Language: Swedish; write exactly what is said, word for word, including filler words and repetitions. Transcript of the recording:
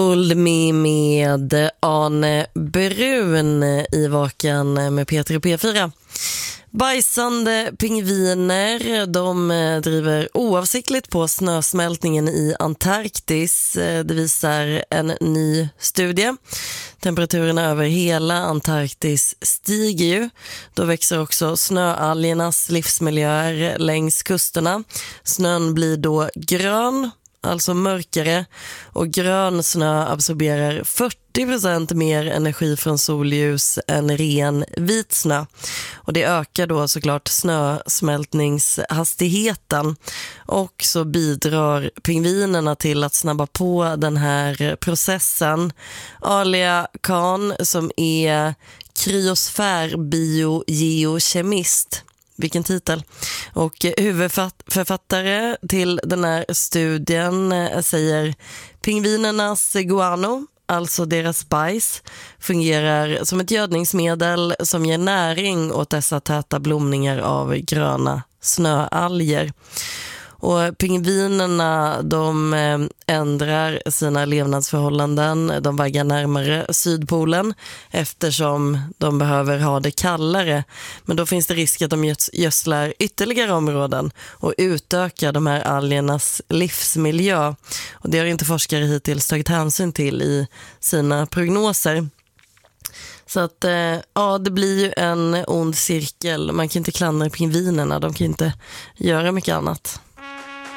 Hold me med Arne Brun i Vaken med Peter och P fyra. Bajsande pingviner, de driver oavsiktligt på snösmältningen i Antarktis. Det visar en ny studie. Temperaturerna över hela Antarktis stiger ju. Då växer också snöalgernas livsmiljöer längs kusterna. Snön blir då grön, alltså mörkare, och grön snö absorberar fyrtio procent mer energi från solljus än ren vit snö. Och det ökar då såklart snösmältningshastigheten, och så bidrar pingvinerna till att snabba på den här processen. Alia Khan, som är kryosfärbiogeokemist, vilken titel, och huvudförfattare till den här studien, säger: pingvinernas guano, alltså deras bajs, fungerar som ett gödningsmedel som ger näring åt dessa täta blomningar av gröna snöalger. Och pingvinerna, de ändrar sina levnadsförhållanden, de vaggar närmare Sydpolen eftersom de behöver ha det kallare. Men då finns det risk att de gödslar ytterligare områden och utökar de här algernas livsmiljö. Och det har inte forskare hittills tagit hänsyn till i sina prognoser. Så att ja, det blir ju en ond cirkel. Man kan inte klandra pingvinerna, de kan inte göra mycket annat.